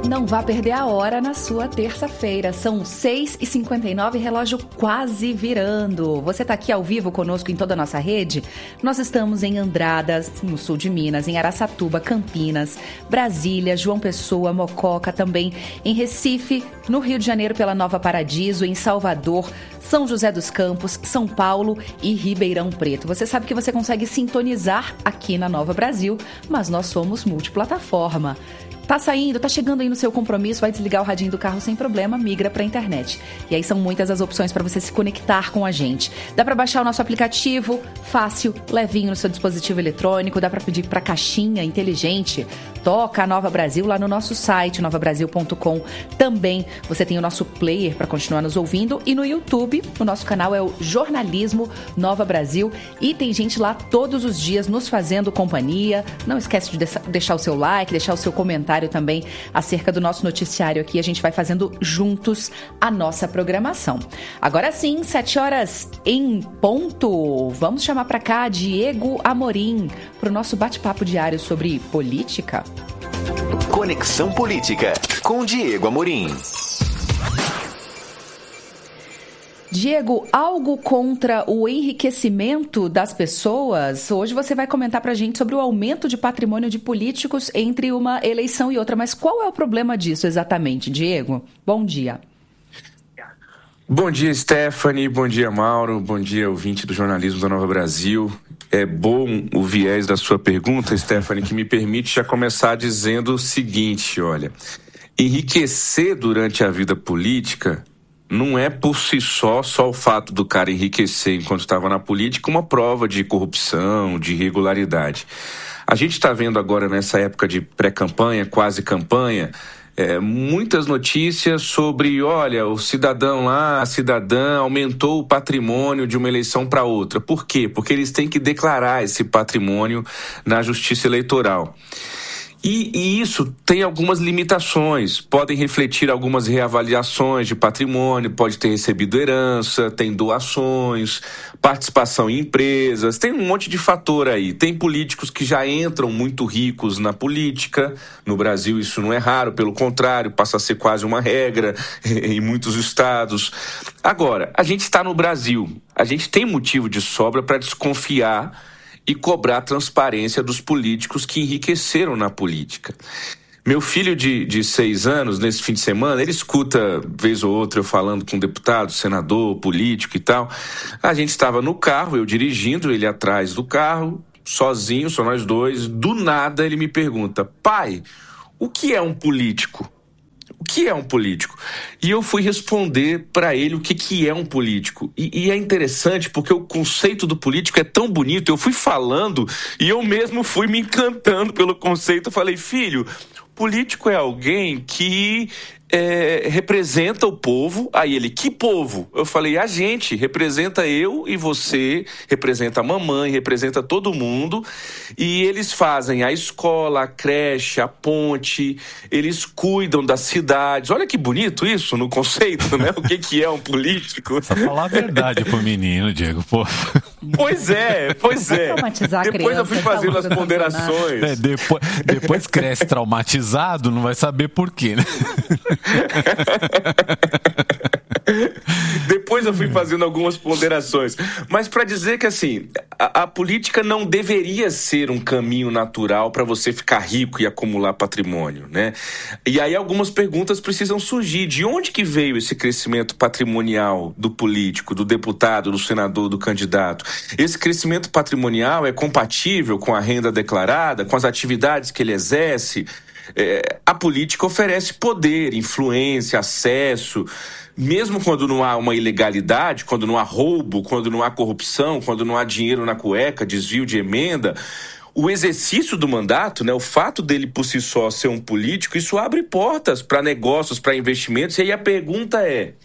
Não vá perder a hora na sua terça-feira. São 6h59, relógio quase virando. Você está aqui ao vivo conosco em toda a nossa rede? Nós estamos em Andradas, no sul de Minas, em Araçatuba, Campinas, Brasília, João Pessoa, Mococa, também em Recife, no Rio de Janeiro pela Nova Paradiso, em Salvador, São José dos Campos, São Paulo e Ribeirão Preto. Você sabe que você consegue sintonizar aqui na Nova Brasil, mas nós somos multiplataforma. Tá saindo, tá chegando aí no seu compromisso, vai desligar o radinho do carro sem problema, migra pra internet. E aí são muitas as opções para você se conectar com a gente. Dá para baixar o nosso aplicativo, fácil, levinho no seu dispositivo eletrônico, dá para pedir pra caixinha inteligente. Toca a Nova Brasil lá no nosso site, novabrasil.com. Também você tem o nosso player para continuar nos ouvindo. E no YouTube, o nosso canal é o Jornalismo Nova Brasil. E tem gente lá todos os dias nos fazendo companhia. Não esquece de deixar o seu like, deixar o seu comentário também acerca do nosso noticiário aqui. A gente vai fazendo juntos a nossa programação. Agora sim, 7h em ponto. Vamos chamar para cá Diego Amorim para o nosso bate-papo diário sobre política. Conexão Política, com Diego Amorim. Diego, algo contra o enriquecimento das pessoas? Hoje você vai comentar pra gente sobre o aumento de patrimônio de políticos entre uma eleição e outra. Mas qual é o problema disso exatamente, Diego? Bom dia. Bom dia, Stephanie. Bom dia, Mauro. Bom dia, ouvinte do Jornalismo da Nova Brasil. É bom o viés da sua pergunta, Stephanie, que me permite já começar dizendo o seguinte, olha, enriquecer durante a vida política não é por si só o fato do cara enriquecer enquanto estava na política uma prova de corrupção, de irregularidade. A gente está vendo agora nessa época de pré-campanha, quase campanha, muitas notícias sobre, olha, o cidadão lá, a cidadã aumentou o patrimônio de uma eleição para outra. Por quê? Porque eles têm que declarar esse patrimônio na Justiça Eleitoral. E isso tem algumas limitações, podem refletir algumas reavaliações de patrimônio, pode ter recebido herança, tem doações, participação em empresas, tem um monte de fator aí. Tem políticos que já entram muito ricos na política, no Brasil isso não é raro, pelo contrário, passa a ser quase uma regra em muitos estados. Agora, a gente está no Brasil, a gente tem motivo de sobra para desconfiar e cobrar transparência dos políticos que enriqueceram na política. Meu filho de 6 anos, nesse fim de semana, ele escuta, vez ou outra, eu falando com deputado, senador, político e tal. A gente estava no carro, eu dirigindo, ele atrás do carro, sozinho, só nós dois. Do nada ele me pergunta, pai, o que é um político? O que é um político? E eu fui responder para ele o que é um político. E é interessante porque o conceito do político é tão bonito. Eu fui falando e eu mesmo fui me encantando pelo conceito. Eu falei, filho, político é alguém que representa o povo. Aí ele, que povo? Eu falei, a gente, representa eu e você, representa a mamãe, representa todo mundo. E eles fazem a escola, a creche, a ponte, eles cuidam das cidades. Olha que bonito isso no conceito, né? O que é um político? Só falar a verdade pro menino, Diego, pô. Pois é. Depois eu fui fazendo as ponderações. Depois cresce traumatizado, não vai saber por quê, né? Depois eu fui fazendo algumas ponderações. Mas para dizer que assim, a política não deveria ser um caminho natural para você ficar rico e acumular patrimônio, né? E aí algumas perguntas precisam surgir. De onde que veio esse crescimento patrimonial do político, do deputado, do senador, do candidato? Esse crescimento patrimonial é compatível com a renda declarada, com as atividades que ele exerce? A política oferece poder, influência, acesso, mesmo quando não há uma ilegalidade, quando não há roubo, quando não há corrupção, quando não há dinheiro na cueca, desvio de emenda. O exercício do mandato, né, o fato dele por si só ser um político, isso abre portas para negócios, para investimentos. E aí a pergunta é,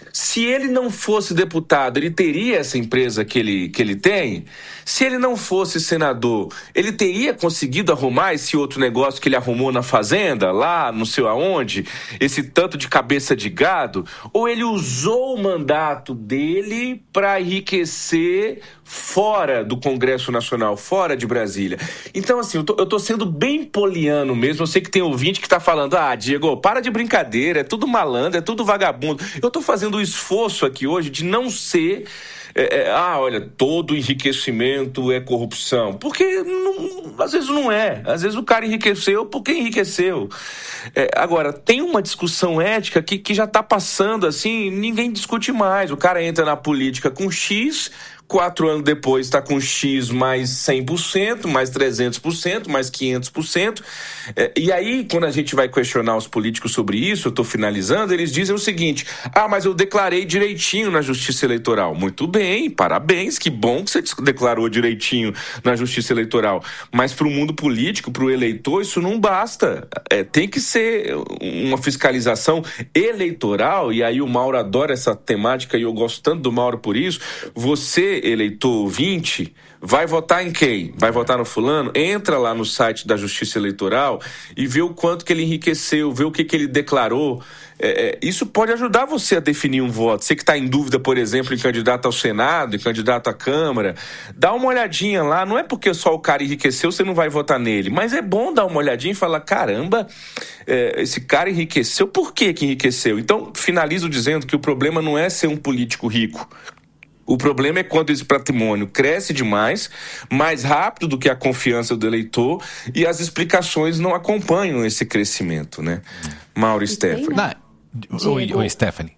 Se ele não fosse deputado, ele teria essa empresa que ele tem? Se ele não fosse senador, ele teria conseguido arrumar esse outro negócio que ele arrumou na fazenda, lá não sei aonde, esse tanto de cabeça de gado? Ou ele usou o mandato dele para enriquecer fora do Congresso Nacional, fora de Brasília? Então, assim, eu tô sendo bem poliano mesmo. Eu sei que tem ouvinte que tá falando, Diego, para de brincadeira, é tudo malandro, é tudo vagabundo. Eu tô fazendo o esforço aqui hoje de não ser... olha, todo enriquecimento é corrupção. Porque às vezes não é. Às vezes o cara enriqueceu porque enriqueceu. Agora, tem uma discussão ética que já está passando assim, ninguém discute mais. O cara entra na política com X, 4 anos depois está com X mais 100%, mais 300%, mais 500%. E aí, quando a gente vai questionar os políticos sobre isso, eu estou finalizando, eles dizem o seguinte: mas eu declarei direitinho na Justiça Eleitoral. Muito bem, parabéns, que bom que você declarou direitinho na Justiça Eleitoral. Mas para o mundo político, para o eleitor, isso não basta. Tem que ser uma fiscalização eleitoral, e aí o Mauro adora essa temática e eu gosto tanto do Mauro por isso. Você, eleitor ouvinte, vai votar em quem? Vai votar no fulano? Entra lá no site da Justiça Eleitoral e vê o quanto que ele enriqueceu, vê o que ele declarou. Isso pode ajudar você a definir um voto. Você que está em dúvida, por exemplo, em candidato ao Senado, em candidato à Câmara, dá uma olhadinha lá. Não é porque só o cara enriqueceu, você não vai votar nele. Mas é bom dar uma olhadinha e falar, caramba, esse cara enriqueceu, por que enriqueceu? Então, finalizo dizendo que o problema não é ser um político rico. O problema é quando esse patrimônio cresce demais, mais rápido do que a confiança do eleitor, e as explicações não acompanham esse crescimento, né? Mauro e Stephanie. Oi, Stephanie.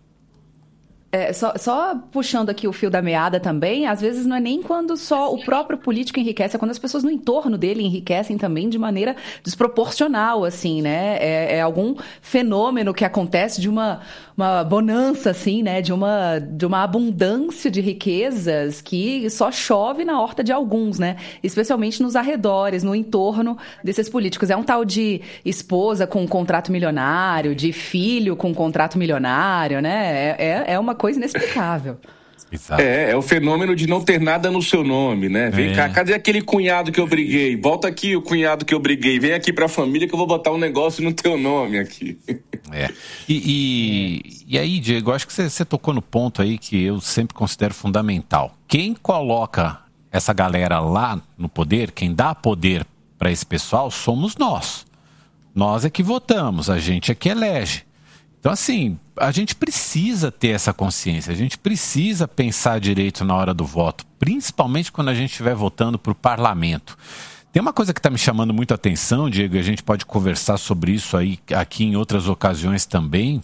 Só puxando aqui o fio da meada também, às vezes não é nem quando só o próprio político enriquece, é quando as pessoas no entorno dele enriquecem também de maneira desproporcional, assim, né? É algum fenômeno que acontece de uma bonança, assim, né? De uma abundância de riquezas que só chove na horta de alguns, né? Especialmente nos arredores, no entorno desses políticos. É um tal de esposa com um contrato milionário, de filho com um contrato milionário, né? É uma coisa inexplicável. É o fenômeno de não ter nada no seu nome, né? Vem cá, cadê aquele cunhado que eu briguei? Volta aqui o cunhado que eu briguei. Vem aqui pra família que eu vou botar um negócio no teu nome aqui. E aí, Diego, acho que você tocou no ponto aí que eu sempre considero fundamental. Quem coloca essa galera lá no poder, quem dá poder para esse pessoal, somos nós. Nós é que votamos, a gente é que elege. Então, assim, a gente precisa ter essa consciência, a gente precisa pensar direito na hora do voto, principalmente quando a gente estiver votando para o parlamento. Tem uma coisa que está me chamando muito a atenção, Diego, e a gente pode conversar sobre isso aí aqui em outras ocasiões também.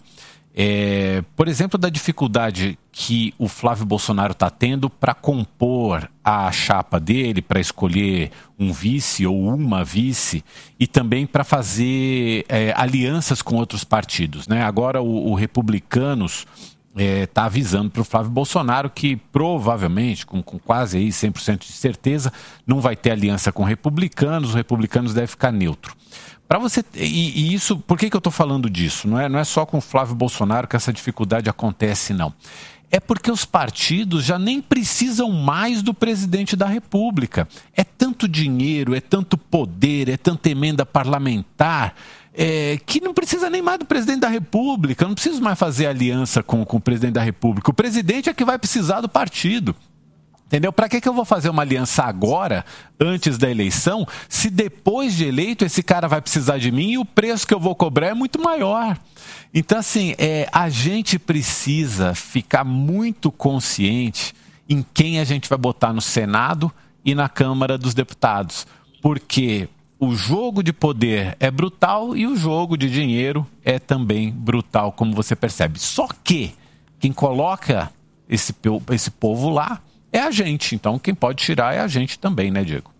Por exemplo, da dificuldade que o Flávio Bolsonaro está tendo para compor a chapa dele, para escolher um vice ou uma vice, e também para fazer alianças com outros partidos, né? Agora o Republicanos está avisando para o Flávio Bolsonaro que provavelmente, com quase aí 100% de certeza, não vai ter aliança com os republicanos devem ficar neutro. Para você, e isso, por que eu estou falando disso? Não é só com o Flávio Bolsonaro que essa dificuldade acontece, não. É porque os partidos já nem precisam mais do presidente da República. É tanto dinheiro, é tanto poder, é tanta emenda parlamentar, que não precisa nem mais do presidente da República. Eu não preciso mais fazer aliança com o presidente da República. O presidente é que vai precisar do partido. Entendeu? Para que eu vou fazer uma aliança agora, antes da eleição, se depois de eleito esse cara vai precisar de mim e o preço que eu vou cobrar é muito maior? Então, assim, a gente precisa ficar muito consciente em quem a gente vai botar no Senado e na Câmara dos Deputados. Porque o jogo de poder é brutal e o jogo de dinheiro é também brutal, como você percebe. Só que quem coloca esse povo lá é a gente, então quem pode tirar é a gente também, né, Diego?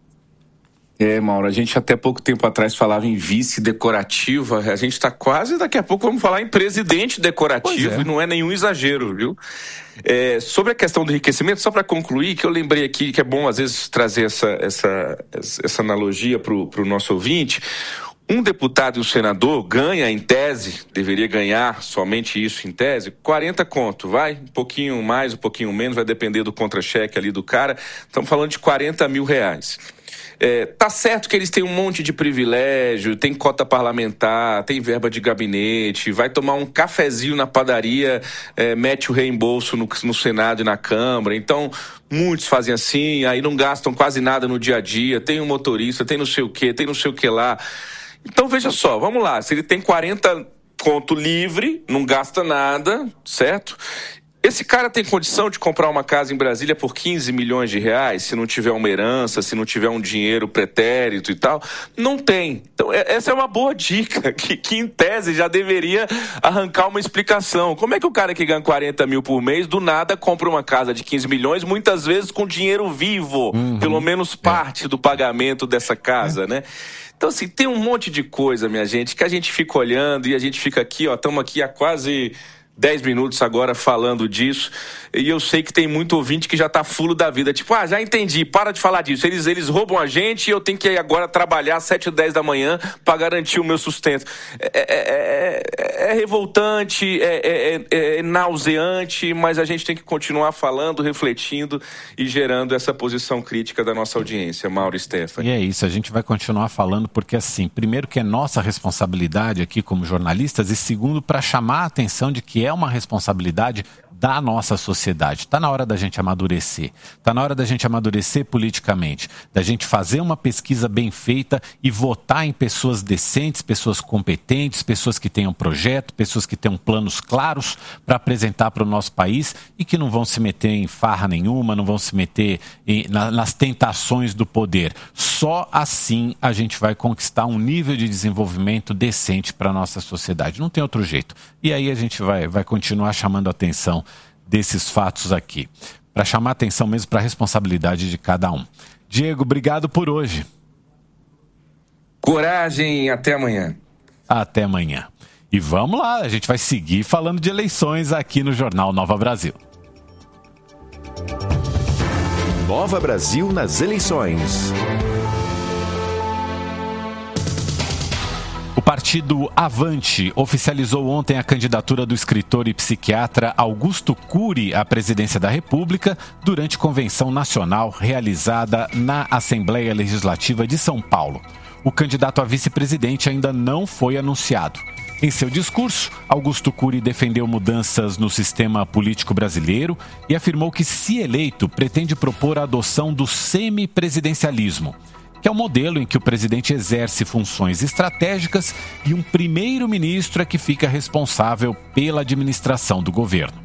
Mauro, a gente até pouco tempo atrás falava em vice decorativa, a gente está quase, daqui a pouco vamos falar em presidente decorativo, e não é nenhum exagero, viu? Sobre a questão do enriquecimento, só para concluir, que eu lembrei aqui que é bom às vezes trazer essa analogia para o nosso ouvinte. Um deputado e um senador ganha, em tese, deveria ganhar somente isso em tese, 40 conto, vai? Um pouquinho mais, um pouquinho menos, vai depender do contra-cheque ali do cara. Estamos falando de 40 mil reais. Tá certo que eles têm um monte de privilégio, tem cota parlamentar, tem verba de gabinete, vai tomar um cafezinho na padaria, mete o reembolso no Senado e na Câmara. Então, muitos fazem assim, aí não gastam quase nada no dia a dia, tem um motorista, tem não sei o quê, tem não sei o que lá. Então, veja só, vamos lá, se ele tem 40 conto livre, não gasta nada, certo? Esse cara tem condição de comprar uma casa em Brasília por 15 milhões de reais, se não tiver uma herança, se não tiver um dinheiro pretérito e tal? Não tem. Então, essa é uma boa dica, que em tese já deveria arrancar uma explicação. Como é que o cara que ganha 40 mil por mês, do nada, compra uma casa de 15 milhões, muitas vezes com dinheiro vivo, pelo menos parte do pagamento dessa casa, né? Então, assim, tem um monte de coisa, minha gente, que a gente fica olhando e a gente fica aqui, estamos aqui há quase 10 minutos agora falando disso, e eu sei que tem muito ouvinte que já tá fulo da vida, tipo, já entendi, para de falar disso, eles roubam a gente e eu tenho que agora trabalhar às 7 e 10 da manhã para garantir o meu sustento. É revoltante, é nauseante, mas a gente tem que continuar falando, refletindo e gerando essa posição crítica da nossa audiência, Mauro e Stephanie. E é isso, a gente vai continuar falando porque, assim, primeiro que é nossa responsabilidade aqui como jornalistas e segundo, para chamar a atenção de que é uma responsabilidade da nossa sociedade. Está na hora da gente amadurecer. Está na hora da gente amadurecer politicamente, da gente fazer uma pesquisa bem feita e votar em pessoas decentes, pessoas competentes, pessoas que tenham projeto, pessoas que tenham planos claros para apresentar para o nosso país e que não vão se meter em farra nenhuma, não vão se meter nas tentações do poder. Só assim a gente vai conquistar um nível de desenvolvimento decente para a nossa sociedade. Não tem outro jeito. E aí a gente vai continuar chamando a atenção desses fatos aqui, para chamar a atenção mesmo para a responsabilidade de cada um. Diego, obrigado por hoje. Coragem, até amanhã. Até amanhã. E vamos lá, a gente vai seguir falando de eleições aqui no Jornal Nova Brasil. Nova Brasil nas eleições. O partido Avante oficializou ontem a candidatura do escritor e psiquiatra Augusto Cury à presidência da República durante convenção nacional realizada na Assembleia Legislativa de São Paulo. O candidato a vice-presidente ainda não foi anunciado. Em seu discurso, Augusto Cury defendeu mudanças no sistema político brasileiro e afirmou que, se eleito, pretende propor a adoção do semipresidencialismo, que é o modelo em que o presidente exerce funções estratégicas e um primeiro-ministro é que fica responsável pela administração do governo.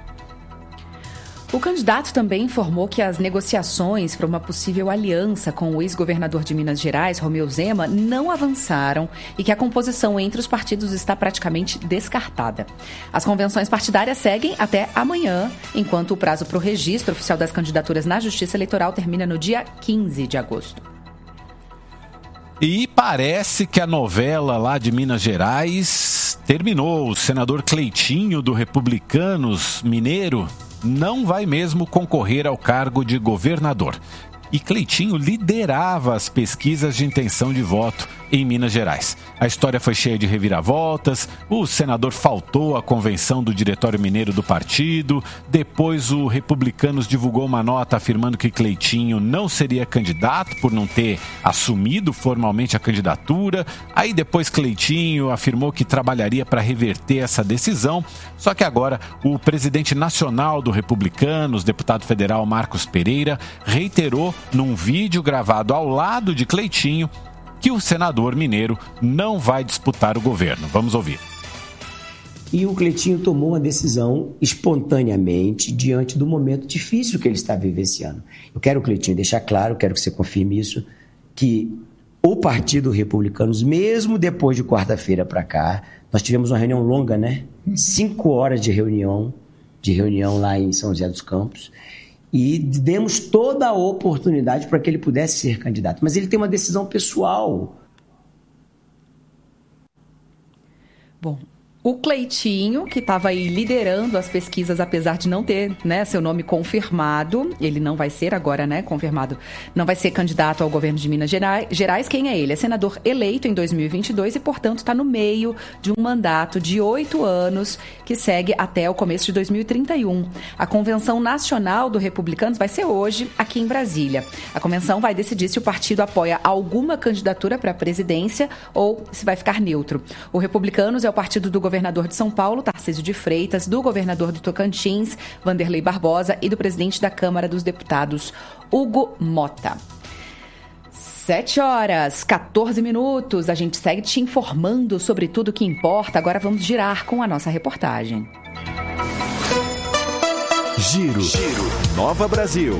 O candidato também informou que as negociações para uma possível aliança com o ex-governador de Minas Gerais, Romeu Zema, não avançaram e que a composição entre os partidos está praticamente descartada. As convenções partidárias seguem até amanhã, enquanto o prazo para o registro oficial das candidaturas na Justiça Eleitoral termina no dia 15 de agosto. E parece que a novela lá de Minas Gerais terminou. O senador Cleitinho, do Republicanos Mineiro, não vai mesmo concorrer ao cargo de governador. E Cleitinho liderava as pesquisas de intenção de voto em Minas Gerais. A história foi cheia de reviravoltas, o senador faltou à convenção do Diretório Mineiro do partido, depois o Republicanos divulgou uma nota afirmando que Cleitinho não seria candidato por não ter assumido formalmente a candidatura, aí depois Cleitinho afirmou que trabalharia para reverter essa decisão, só que agora o presidente nacional do Republicanos, deputado federal Marcos Pereira, reiterou num vídeo gravado ao lado de Cleitinho que o senador mineiro não vai disputar o governo. Vamos ouvir. E o Cleitinho tomou uma decisão espontaneamente diante do momento difícil que ele está vivenciando. Eu quero, Cleitinho, deixar claro, quero que você confirme isso, que o Partido Republicanos, mesmo depois de quarta-feira para cá, nós tivemos uma reunião longa, né? 5 horas de reunião lá em São José dos Campos, e demos toda a oportunidade para que ele pudesse ser candidato. Mas ele tem uma decisão pessoal. Bom, O Cleitinho, que estava aí liderando as pesquisas, apesar de não ter, né, seu nome confirmado, ele não vai ser agora, né, confirmado, não vai ser candidato ao governo de Minas Gerais. Quem é ele? É senador eleito em 2022 e, portanto, está no meio de um mandato de 8 anos que segue até o começo de 2031. A Convenção Nacional do Republicanos vai ser hoje aqui em Brasília. A convenção vai decidir se o partido apoia alguma candidatura para a presidência ou se vai ficar neutro. O Republicanos é o partido do governador de São Paulo, Tarcísio de Freitas, do governador do Tocantins, Vanderlei Barbosa, e do presidente da Câmara dos Deputados, Hugo Mota. 7h14. A gente segue te informando sobre tudo o que importa. Agora vamos girar com a nossa reportagem. Giro. Nova Brasil.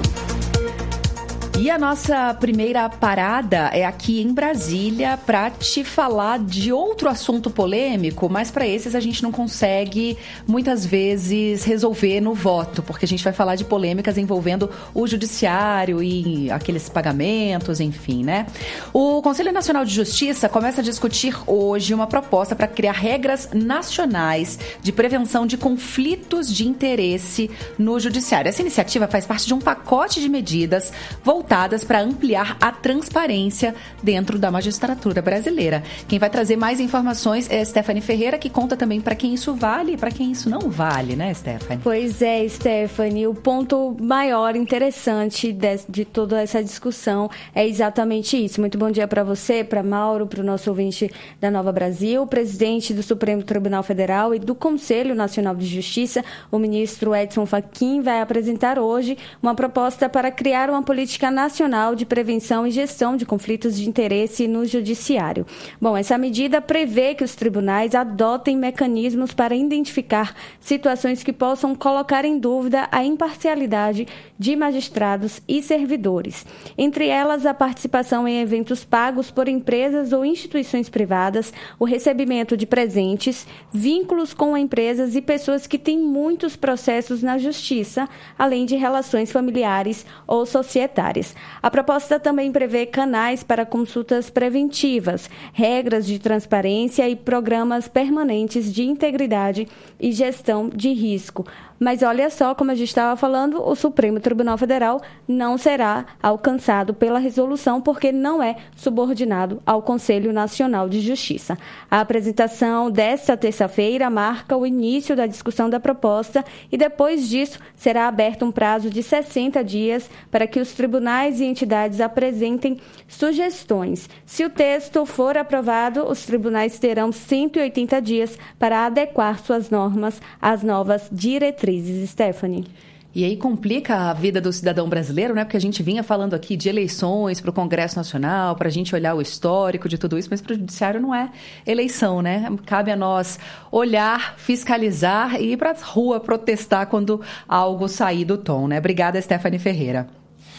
E a nossa primeira parada é aqui em Brasília para te falar de outro assunto polêmico, mas para esses a gente não consegue muitas vezes resolver no voto, porque a gente vai falar de polêmicas envolvendo o judiciário e aqueles pagamentos, enfim, né? O Conselho Nacional de Justiça começa a discutir hoje uma proposta para criar regras nacionais de prevenção de conflitos de interesse no judiciário. Essa iniciativa faz parte de um pacote de medidas voltadas para ampliar a transparência dentro da magistratura brasileira. Quem vai trazer mais informações é a Stephanie Ferreira, que conta também para quem isso vale e para quem isso não vale, né, Stephanie? Pois é, Stephanie, o ponto maior interessante de toda essa discussão é exatamente isso. Muito bom dia para você, para Mauro, para o nosso ouvinte da Nova Brasil. O presidente do Supremo Tribunal Federal e do Conselho Nacional de Justiça, o ministro Edson Fachin, vai apresentar hoje uma proposta para criar uma política nacional de prevenção e gestão de conflitos de interesse no judiciário. Bom, essa medida prevê que os tribunais adotem mecanismos para identificar situações que possam colocar em dúvida a imparcialidade de magistrados e servidores. Entre elas, a participação em eventos pagos por empresas ou instituições privadas, o recebimento de presentes, vínculos com empresas e pessoas que têm muitos processos na justiça, além de relações familiares ou societárias. A proposta também prevê canais para consultas preventivas, regras de transparência e programas permanentes de integridade e gestão de risco. Mas olha só, como a gente estava falando, o Supremo Tribunal Federal não será alcançado pela resolução porque não é subordinado ao Conselho Nacional de Justiça. A apresentação desta terça-feira marca o início da discussão da proposta e depois disso será aberto um prazo de 60 dias para que os tribunais e entidades apresentem sugestões. Se o texto for aprovado, os tribunais terão 180 dias para adequar suas normas às novas diretrizes. Stephanie. E aí complica a vida do cidadão brasileiro, né? Porque a gente vinha falando aqui de eleições para o Congresso Nacional, para a gente olhar o histórico de tudo isso, mas para o Judiciário não é eleição, né? Cabe a nós olhar, fiscalizar e ir para a rua protestar quando algo sair do tom, né? Obrigada, Stephanie Ferreira.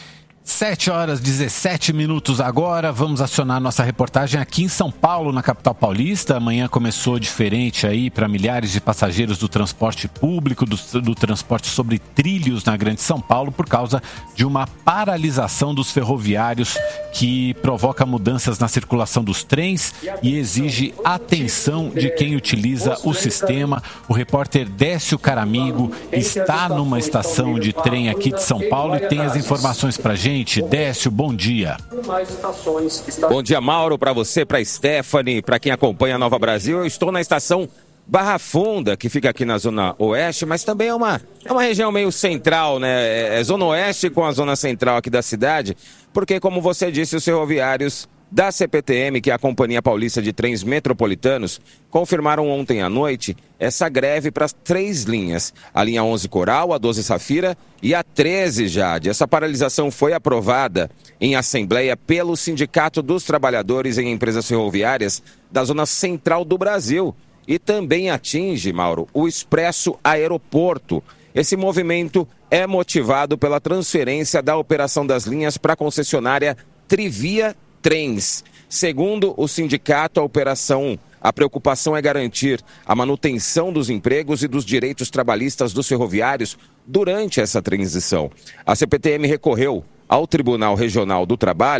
7h17 agora, vamos acionar nossa reportagem aqui em São Paulo, na capital paulista. Amanhã começou diferente aí para milhares de passageiros do transporte público, do transporte sobre trilhos na Grande São Paulo, por causa de uma paralisação dos ferroviários que provoca mudanças na circulação dos trens e exige atenção de quem utiliza o sistema. O repórter Décio Caramigo está numa estação de trem aqui de São Paulo e tem as informações para a gente. Décio, bom dia. Bom dia, Mauro, para você, para Stephanie, para quem acompanha a Nova Brasil. Eu estou na estação Barra Funda, que fica aqui na Zona Oeste, mas também é uma região meio central, né? É Zona Oeste com a Zona Central aqui da cidade, porque, como você disse, os ferroviários da CPTM, que é a Companhia Paulista de Trens Metropolitanos, confirmaram ontem à noite essa greve para as 3 linhas. A linha 11 Coral, a 12 Safira e a 13 Jade. Essa paralisação foi aprovada em assembleia pelo Sindicato dos Trabalhadores em Empresas Ferroviárias da Zona Central do Brasil. E também atinge, Mauro, o Expresso Aeroporto. Esse movimento é motivado pela transferência da operação das linhas para a concessionária Trivia Trens. Segundo o sindicato, a preocupação é garantir a manutenção dos empregos e dos direitos trabalhistas dos ferroviários durante essa transição. A CPTM recorreu ao Tribunal Regional do Trabalho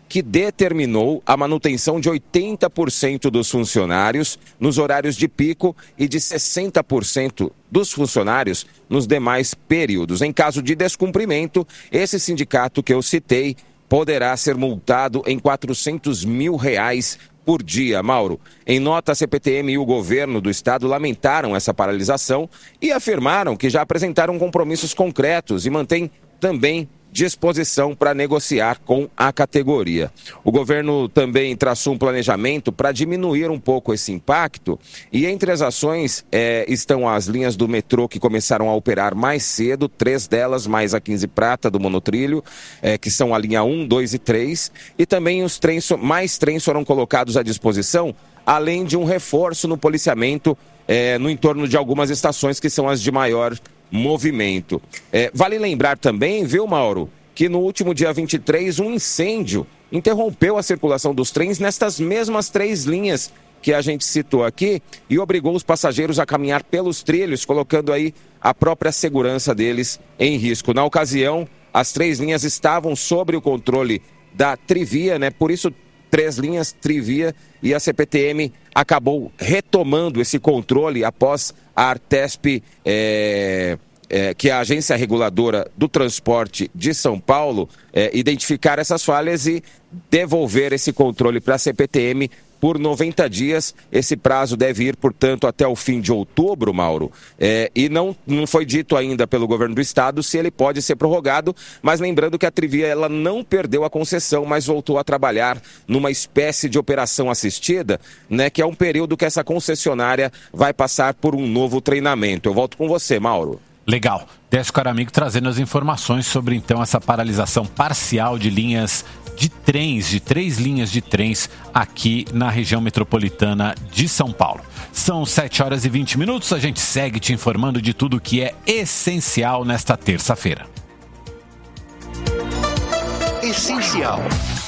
que determinou a manutenção de 80% dos funcionários nos horários de pico e de 60% dos funcionários nos demais períodos. Em caso de descumprimento, esse sindicato que eu citei poderá ser multado em R$400 mil por dia. Mauro, em nota, a CPTM e o governo do estado lamentaram essa paralisação e afirmaram que já apresentaram compromissos concretos e mantêm também disposição para negociar com a categoria. O governo também traçou um planejamento para diminuir um pouco esse impacto e entre as ações estão as linhas do metrô que começaram a operar mais cedo, 3 delas, mais a 15 Prata do monotrilho, que são a linha 1, 2 e 3, e também mais trens foram colocados à disposição, além de um reforço no policiamento no entorno de algumas estações que são as de maior movimento. Vale lembrar também, viu, Mauro, que no último dia 23 um incêndio interrompeu a circulação dos trens nestas mesmas 3 linhas que a gente citou aqui e obrigou os passageiros a caminhar pelos trilhos, colocando aí a própria segurança deles em risco. Na ocasião, as 3 linhas estavam sob o controle da Trivia, né? Por isso 3 linhas Trivia, e a CPTM acabou retomando esse controle após a Artesp, que é a agência reguladora do transporte de São Paulo, identificar essas falhas e devolver esse controle para a CPTM por 90 dias. Esse prazo deve ir, portanto, até o fim de outubro, Mauro. E não foi dito ainda pelo governo do estado se ele pode ser prorrogado, mas lembrando que a Trivia ela não perdeu a concessão, mas voltou a trabalhar numa espécie de operação assistida, né, que é um período que essa concessionária vai passar por um novo treinamento. Eu volto com você, Mauro. Legal. Décio Caramigo trazendo as informações sobre, então, essa paralisação parcial de linhas de trens, de 3 linhas de trens aqui na região metropolitana de São Paulo. São 7h20, a gente segue te informando de tudo que é essencial nesta terça-feira. Essencial.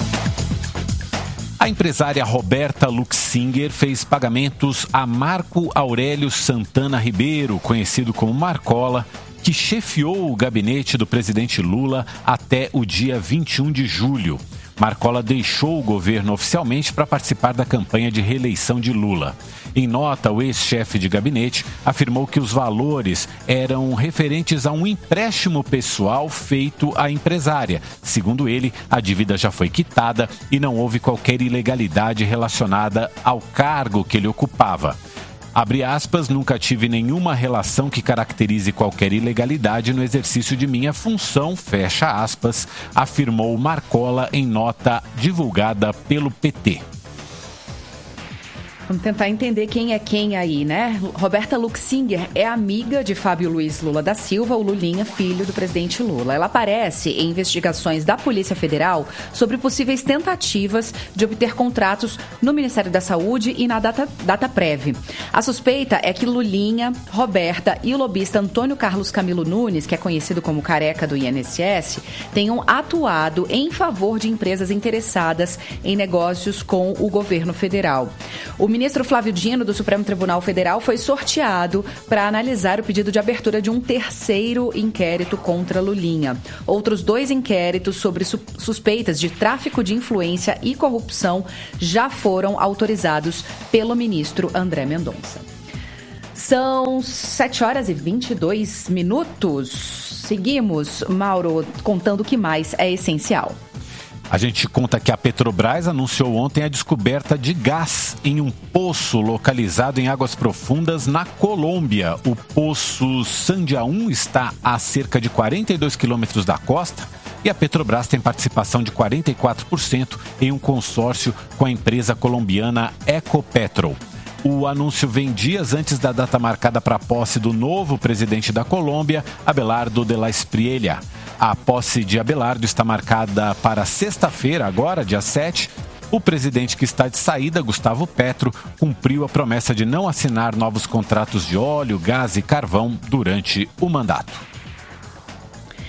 A empresária Roberta Luxinger fez pagamentos a Marco Aurélio Santana Ribeiro, conhecido como Marcola, que chefiou o gabinete do presidente Lula até o dia 21 de julho. Marcola deixou o governo oficialmente para participar da campanha de reeleição de Lula. Em nota, o ex-chefe de gabinete afirmou que os valores eram referentes a um empréstimo pessoal feito à empresária. Segundo ele, a dívida já foi quitada e não houve qualquer ilegalidade relacionada ao cargo que ele ocupava. Abre aspas, nunca tive nenhuma relação que caracterize qualquer ilegalidade no exercício de minha função, fecha aspas, afirmou Marcola em nota divulgada pelo PT. Vamos tentar entender quem é quem aí, né? Roberta Luxinger é amiga de Fábio Luiz Lula da Silva, o Lulinha, filho do presidente Lula. Ela aparece em investigações da Polícia Federal sobre possíveis tentativas de obter contratos no Ministério da Saúde e na Dataprev. A suspeita é que Lulinha, Roberta e o lobista Antônio Carlos Camilo Nunes, que é conhecido como Careca do INSS, tenham atuado em favor de empresas interessadas em negócios com o governo federal. O ministro Flávio Dino, do Supremo Tribunal Federal, foi sorteado para analisar o pedido de abertura de um terceiro inquérito contra Lulinha. Outros 2 inquéritos sobre suspeitas de tráfico de influência e corrupção já foram autorizados pelo ministro André Mendonça. São 7h22. Seguimos, Mauro, contando o que mais é essencial. A gente conta que a Petrobras anunciou ontem a descoberta de gás em um poço localizado em águas profundas na Colômbia. O poço Sandia 1 está a cerca de 42 quilômetros da costa e a Petrobras tem participação de 44% em um consórcio com a empresa colombiana Ecopetrol. O anúncio vem dias antes da data marcada para a posse do novo presidente da Colômbia, Abelardo de la Espriella. A posse de Abelardo está marcada para sexta-feira, agora, dia 7. O presidente que está de saída, Gustavo Petro, cumpriu a promessa de não assinar novos contratos de óleo, gás e carvão durante o mandato.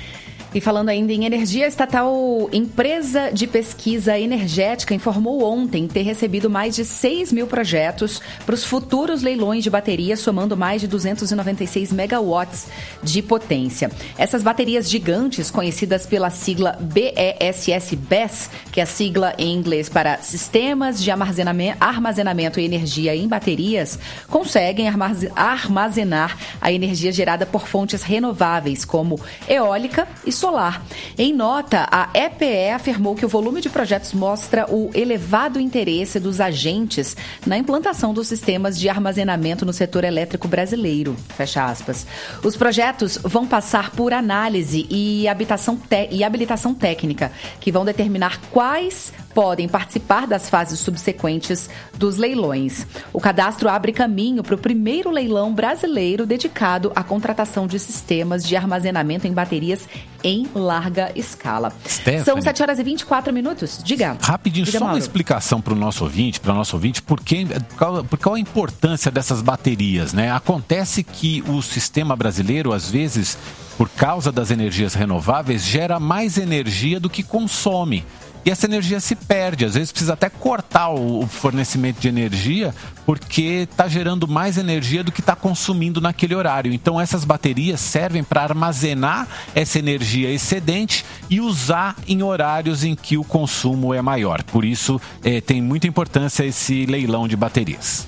E falando ainda em energia, a estatal Empresa de Pesquisa Energética informou ontem ter recebido mais de 6 mil projetos para os futuros leilões de baterias, somando mais de 296 megawatts de potência. Essas baterias gigantes, conhecidas pela sigla BESS, que é a sigla em inglês para Sistemas de Armazenamento e Energia em Baterias, conseguem armazenar a energia gerada por fontes renováveis, como eólica e solar. Em nota, a EPE afirmou que o volume de projetos mostra o elevado interesse dos agentes na implantação dos sistemas de armazenamento no setor elétrico brasileiro. Fecha aspas. Os projetos vão passar por análise e habilitação técnica, que vão determinar quais podem participar das fases subsequentes dos leilões. O cadastro abre caminho para o primeiro leilão brasileiro dedicado à contratação de sistemas de armazenamento em baterias em larga escala. Stephanie, são 7h24. Diga. Rapidinho, Diga, só Mauro. uma explicação para o nosso ouvinte, por qual a importância dessas baterias, né? Acontece que o sistema brasileiro, às vezes, por causa das energias renováveis, gera mais energia do que consome. E essa energia se perde, às vezes precisa até cortar o fornecimento de energia porque está gerando mais energia do que está consumindo naquele horário. Então essas baterias servem para armazenar essa energia excedente e usar em horários em que o consumo é maior. Por isso tem muita importância esse leilão de baterias.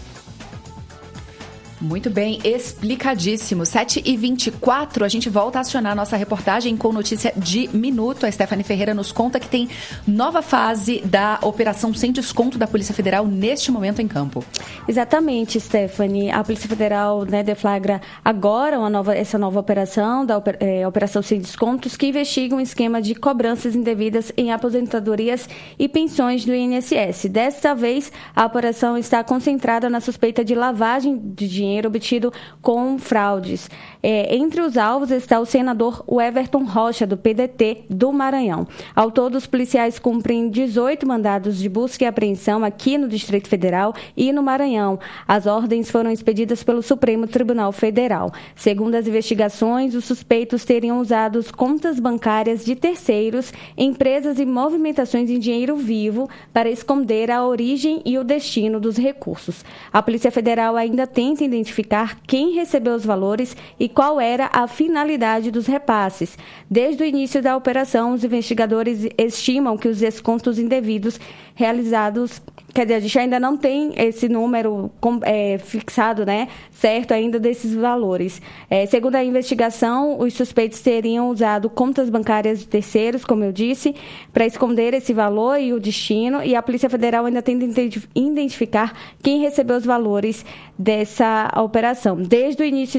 Muito bem, explicadíssimo. 7h24, a gente volta a acionar nossa reportagem com notícia de minuto. A Stephanie Ferreira nos conta que tem nova fase da operação sem desconto da Polícia Federal neste momento em campo. Exatamente, Stephanie. A Polícia Federal deflagra agora essa nova operação, Operação Sem Descontos, que investiga um esquema de cobranças indevidas em aposentadorias e pensões do INSS. Desta vez, a operação está concentrada na suspeita de lavagem de dinheiro obtido com fraudes. Entre os alvos está o senador Everton Rocha, do PDT do Maranhão. Ao todo, os policiais cumprem 18 mandados de busca e apreensão aqui no Distrito Federal e no Maranhão. As ordens foram expedidas pelo Supremo Tribunal Federal. Segundo as investigações, os suspeitos teriam usado contas bancárias de terceiros, empresas e movimentações em dinheiro vivo para esconder a origem e o destino dos recursos. A Polícia Federal ainda tenta identificar quem recebeu os valores e qual era a finalidade dos repasses. Desde o início da operação, os investigadores estimam que os descontos indevidos realizados, quer dizer, a gente ainda não tem esse número fixado, certo ainda desses valores. Segundo a investigação, os suspeitos teriam usado contas bancárias de terceiros, como eu disse, para esconder esse valor e o destino, e a Polícia Federal ainda tenta identificar quem recebeu os valores dessa operação. Desde o início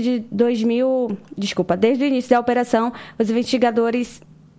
da operação, os investigadores...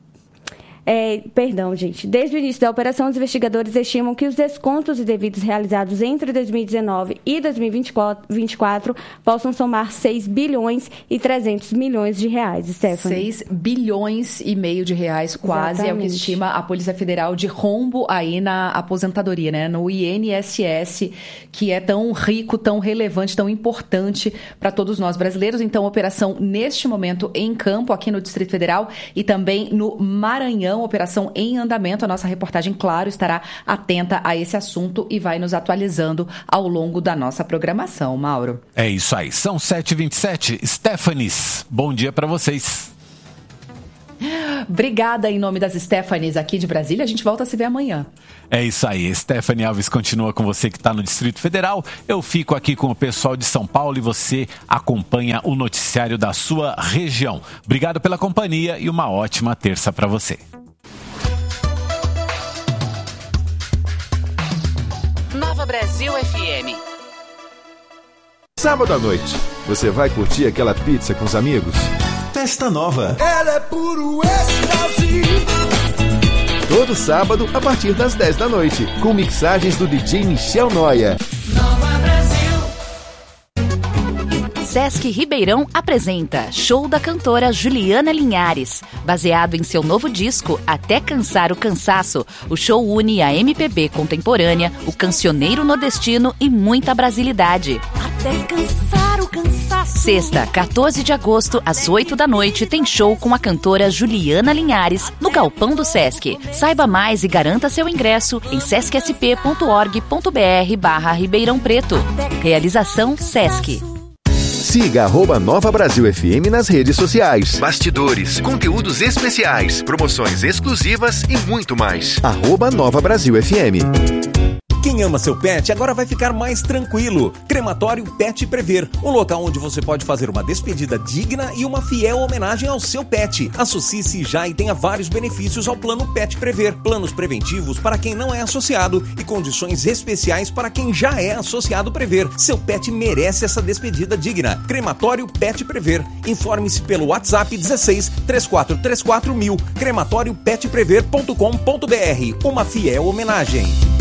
Desde o início da operação, os investigadores estimam que os descontos indevidos realizados entre 2019 e 2024 possam somar 6 bilhões e 300 milhões de reais, Stephanie. 6 bilhões e meio de reais, quase. Exatamente. É o que estima a Polícia Federal de rombo aí na aposentadoria, no INSS, que é tão rico, tão relevante, tão importante para todos nós brasileiros. Então, operação neste momento em campo, aqui no Distrito Federal e também no Maranhão. Operação em andamento. A nossa reportagem, claro, estará atenta a esse assunto e vai nos atualizando ao longo da nossa programação, Mauro. É isso aí. São 7h27. Stephanies, bom dia para vocês. Obrigada em nome das Stephanies aqui de Brasília. A gente volta a se ver amanhã. É isso aí. Stephanie Alves continua com você que está no Distrito Federal. Eu fico aqui com o pessoal de São Paulo e você acompanha o noticiário da sua região. Obrigado pela companhia e uma ótima terça para você. Nova Brasil FM. Sábado à noite, você vai curtir aquela pizza com os amigos? Festa Nova. Ela é puro êxtase. Todo sábado, a partir das 10 da noite, com mixagens do DJ Michel Noia. Nova Brasil. Sesc Ribeirão apresenta Show da cantora Juliana Linhares. Baseado em seu novo disco, Até Cansar o Cansaço, o show une a MPB contemporânea, o cancioneiro nordestino e muita brasilidade. Até cansar o cansaço. Sexta, 14 de agosto, às 8 da noite, tem show com a cantora Juliana Linhares, no Galpão do Sesc. Saiba mais e garanta seu ingresso em sescsp.org.br/Ribeirão Preto. Realização Sesc. Siga @Nova Brasil FM nas redes sociais. Bastidores, conteúdos especiais, promoções exclusivas e muito mais. @Nova Brasil FM. Quem ama seu pet agora vai ficar mais tranquilo. Crematório Pet Prever, um local onde você pode fazer uma despedida digna e uma fiel homenagem ao seu pet. Associe-se já e tenha vários benefícios ao Plano Pet Prever. Planos preventivos para quem não é associado e condições especiais para quem já é associado Prever. Seu pet merece essa despedida digna. Crematório Pet Prever. Informe-se pelo WhatsApp 16 3434 1000. crematóriopetprever.com.br. Uma fiel homenagem.